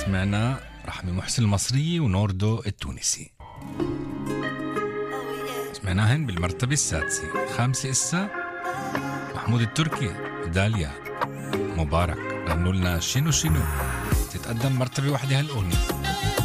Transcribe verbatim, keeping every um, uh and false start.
سمعنا رحمة محسن المصرية ونوردو التونسي، سمعناهن بالمرتبة السادسة. خامسة إسا محمود التركي داليا مبارك غنوا لنا شنو شنو، تتقدم مرتبة واحدة هالأغنية.